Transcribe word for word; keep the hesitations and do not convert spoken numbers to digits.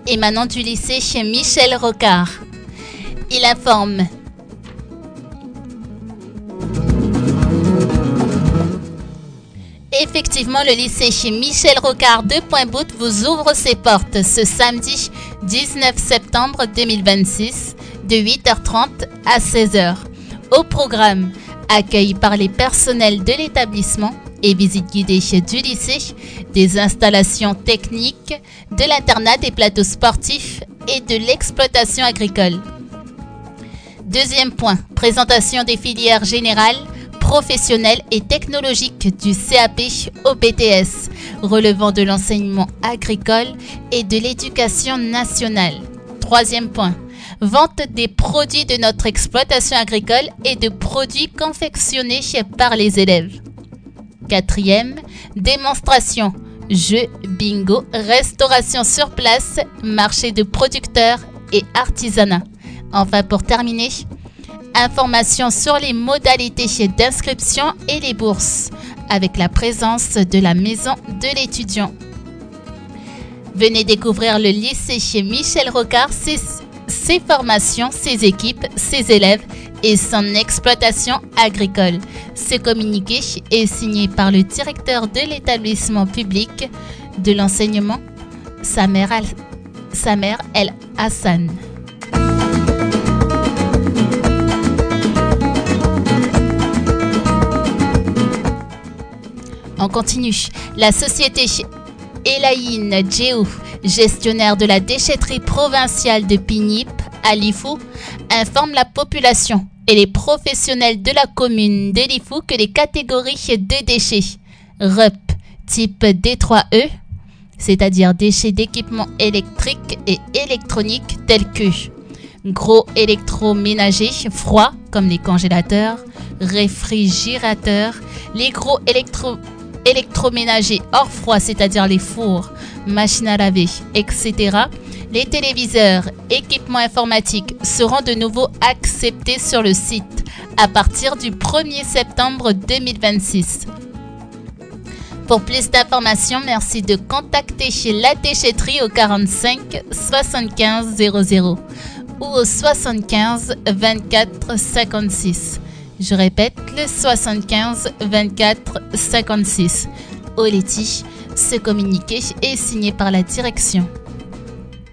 émanant du lycée chez Michel Rocard. Il informe. Effectivement, le lycée chez Michel Rocard de Pointe-Boute vous ouvre ses portes ce samedi dix-neuf septembre deux mille vingt-six de huit heures trente à seize heures. Au programme, accueil par les personnels de l'établissement et visite guidée du lycée, des installations techniques, de l'internat, des plateaux sportifs et de l'exploitation agricole. Deuxième point, présentation des filières générales, professionnelles et technologiques du C A P au B T S, relevant de l'enseignement agricole et de l'éducation nationale. Troisième point, vente des produits de notre exploitation agricole et de produits confectionnés par les élèves. Quatrième, démonstration, jeux, bingo, restauration sur place, marché de producteurs et artisanat. Enfin, pour terminer, informations sur les modalités d'inscription et les bourses, avec la présence de la maison de l'étudiant. Venez découvrir le lycée chez Michel Rocard, ses, ses formations, ses équipes, ses élèves et son exploitation agricole. Ce communiqué est signé par le directeur de l'établissement public de l'enseignement, Samer, Al, Samer El Hassan. On continue. La société Elaine Géo, gestionnaire de la déchetterie provinciale de Pignip à Lifou, informe la population et les professionnels de la commune de Lifou que les catégories de déchets R E P type D trois E, c'est-à-dire déchets d'équipements électriques et électroniques tels que gros électroménagers froids comme les congélateurs, réfrigérateurs, les gros électro électroménagers hors froid, c'est-à-dire les fours, machines à laver, et cetera. Les téléviseurs, équipements informatiques seront de nouveau acceptés sur le site à partir du premier septembre deux mille vingt-six. Pour plus d'informations, merci de contacter chez La Déchetterie au quarante-cinq soixante-quinze zéro zéro ou au soixante-quinze vingt-quatre cinquante-six. Je répète, le soixante-quinze vingt-quatre cinquante-six. Oleti, ce communiqué est signé par la direction.